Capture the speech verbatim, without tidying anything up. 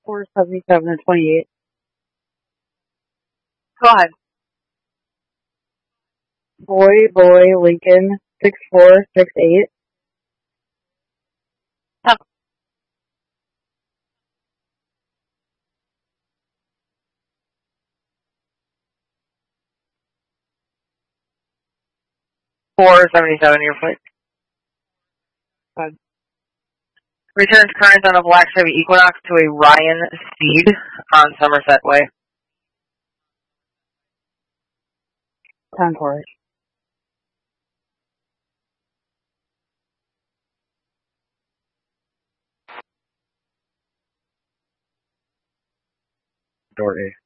four seventy-seven and twenty-eight. Go ahead. Boy, boy, Lincoln, six four six eight. four seventy-seven, your plate. Go ahead. Returns current on a black Chevy Equinox to a Ryan Speed on Somerset Way. ten for it. Door A.